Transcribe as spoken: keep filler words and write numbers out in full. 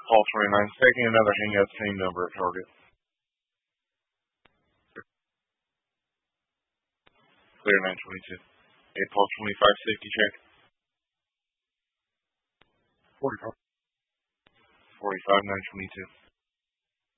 Paul twenty-nine, taking another hangout, same number at target. Clear nine twenty-two. eight Paul twenty-five, safety check. forty-five. forty-five, nine twenty-two.